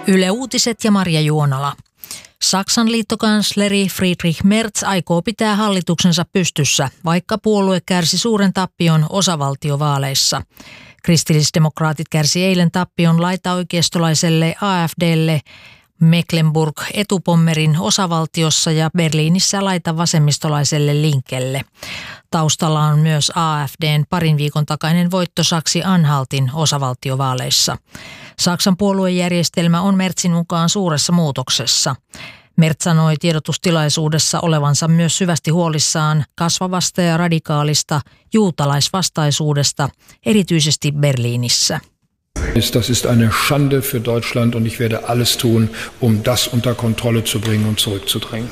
Yle Uutiset ja Marja Juonala. Saksan liittokansleri Friedrich Merz aikoo pitää hallituksensa pystyssä, vaikka puolue kärsi suuren tappion osavaltiovaaleissa. Kristillisdemokraatit kärsi eilen tappion laitaoikeistolaiselle AfDlle Mecklenburg-Etupommerin osavaltiossa ja Berliinissä laitavasemmistolaiselle Linkelle. Taustalla on myös AfDn parin viikon takainen voitto Saksi-Anhaltin osavaltiovaaleissa. Saksan puoluejärjestelmä on Merzin mukaan suuressa muutoksessa. Merz sanoi tiedotustilaisuudessa olevansa myös syvästi huolissaan kasvavasta ja radikaalista juutalaisvastaisuudesta, erityisesti Berliinissä. Das ist eine Schande für Deutschland und ich werde alles tun, das unter Kontrolle zu bringen und zurückzudrängen.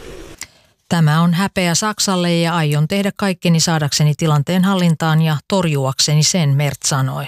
Tämä on häpeä Saksalle ja aion tehdä kaikkeni saadakseni tilanteen hallintaan ja torjuakseni sen, Merz sanoi.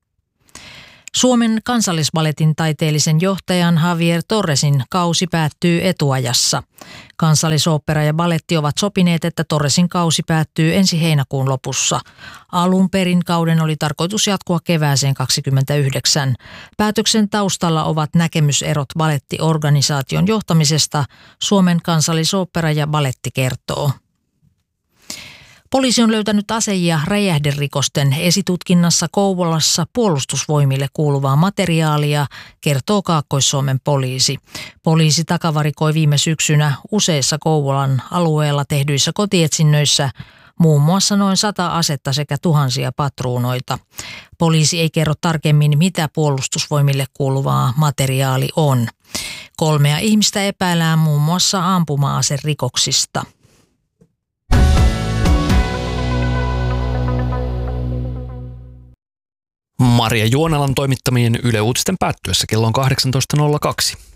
Suomen Kansallisballetin taiteellisen johtajan Javier Torresin kausi päättyy etuajassa. Kansallisooppera ja balletti ovat sopineet, että Torresin kausi päättyy ensi heinäkuun lopussa. Alun perin kauden oli tarkoitus jatkua kevääseen 2029. Päätöksen taustalla ovat näkemyserot ballettiorganisaation johtamisesta, Suomen Kansallisooppera ja balletti kertoo. Poliisi on löytänyt ase- ja räjähderikosten esitutkinnassa Kouvolassa puolustusvoimille kuuluvaa materiaalia, kertoo Kaakkois-Suomen poliisi. Poliisi takavarikoi viime syksynä useissa Kouvolan alueella tehdyissä kotietsinnöissä muun muassa noin 100 asetta sekä tuhansia patruunoita. Poliisi ei kerro tarkemmin, mitä puolustusvoimille kuuluvaa materiaali on. 3 ihmistä epäillään muun muassa ampuma-aserikoksista. Marja Juonalan toimittamien Yle Uutisten päättyessä kello on 18.02.